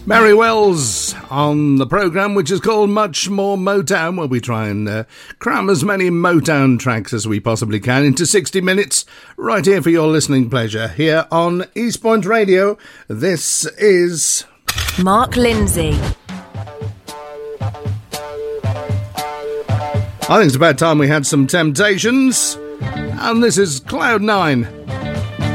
Mary Wells on the programme, which is called Much More Motown, where we try and cram as many Motown tracks as we possibly can into 60 minutes, right here for your listening pleasure, here on East Point Radio. This is Mark Lindsay. I think it's about time we had some Temptations, and this is Cloud 9.